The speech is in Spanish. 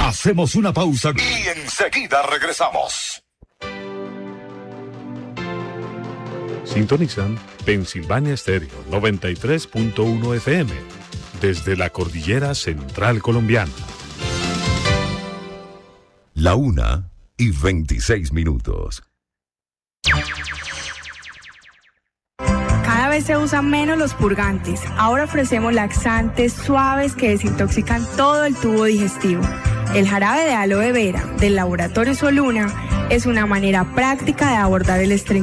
Hacemos una pausa y enseguida regresamos. Sintonizan Pensilvania Estéreo 93.1 FM desde la cordillera central colombiana. 1:26. Cada vez se usan menos los purgantes. Ahora ofrecemos laxantes suaves que desintoxican todo el tubo digestivo. El jarabe de aloe vera del laboratorio Soluna es una manera práctica de abordar el estreñimiento.